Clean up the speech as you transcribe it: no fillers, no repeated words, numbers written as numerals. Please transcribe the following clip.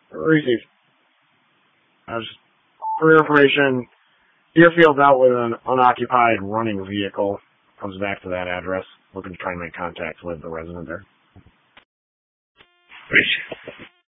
Received. For your information, Deerfield's out with an unoccupied running vehicle. Comes back to that address, looking to try and make contact with the resident there.